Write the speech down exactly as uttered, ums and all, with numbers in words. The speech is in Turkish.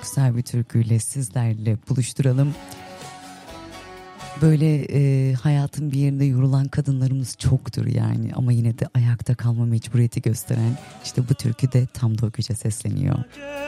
güzel bir türküyle sizlerle buluşturalım. Böyle e, hayatın bir yerinde yorulan kadınlarımız çoktur yani, ama yine de ayakta kalma mecburiyeti gösteren işte bu türkü de tam da o güce sesleniyor.